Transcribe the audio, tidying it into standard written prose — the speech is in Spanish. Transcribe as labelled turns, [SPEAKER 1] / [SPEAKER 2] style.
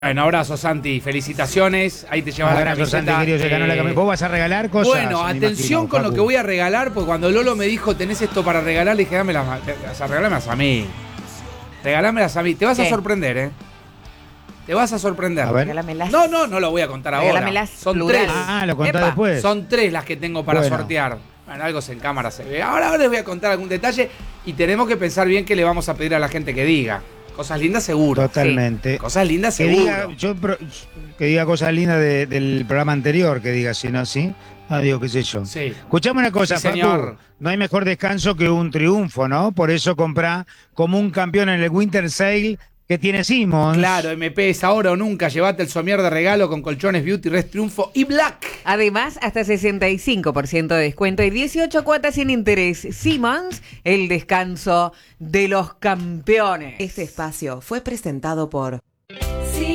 [SPEAKER 1] Bueno, abrazo, Santi. Felicitaciones. Ahí te llevas la
[SPEAKER 2] Abrazo,
[SPEAKER 1] camiseta.
[SPEAKER 2] Santi, querido, se ganó la camiseta. ¿Vos vas a regalar cosas?
[SPEAKER 1] Bueno,
[SPEAKER 2] me
[SPEAKER 1] atención
[SPEAKER 2] imagino,
[SPEAKER 1] con lo
[SPEAKER 2] Facu.
[SPEAKER 1] que voy a regalar, porque cuando Lolo me dijo, tenés esto para regalar, le dije, regálamelas a mí. Regálamelas a mí. Te vas a
[SPEAKER 3] ¿Qué?
[SPEAKER 1] sorprender, ¿eh? Te vas a sorprender.
[SPEAKER 2] A ver.
[SPEAKER 3] Regálamelas.
[SPEAKER 1] No lo voy a contar ahora.
[SPEAKER 3] Regálamelas
[SPEAKER 1] Son
[SPEAKER 3] plural.
[SPEAKER 1] tres.
[SPEAKER 2] Ah, lo contás
[SPEAKER 3] Epa.
[SPEAKER 2] después.
[SPEAKER 1] Son tres las que tengo para
[SPEAKER 2] Bueno.
[SPEAKER 1] sortear. Bueno, algo en cámara se ve. Ahora les voy a contar algún detalle y tenemos que pensar bien qué le vamos a pedir a la gente que diga. Cosas lindas seguro.
[SPEAKER 2] Totalmente.
[SPEAKER 1] Cosas lindas
[SPEAKER 2] Que
[SPEAKER 1] seguro.
[SPEAKER 2] diga, que diga cosas lindas del programa anterior, que diga, si no, ¿sí? Ah, digo, qué sé yo.
[SPEAKER 1] Sí.
[SPEAKER 2] Escuchame una cosa,
[SPEAKER 1] Sí, señor.
[SPEAKER 2] Facu. No hay mejor descanso que un triunfo, ¿no? Por eso comprá como un campeón en el Winter Sale que tiene Simmons.
[SPEAKER 1] Claro, MP es ahora o nunca. Llevate el somier de regalo con colchones Beauty, Rest Triunfo y Black.
[SPEAKER 3] Además, hasta 65% de descuento y 18 cuotas sin interés. Simmons, el descanso de los campeones.
[SPEAKER 4] Este espacio fue presentado por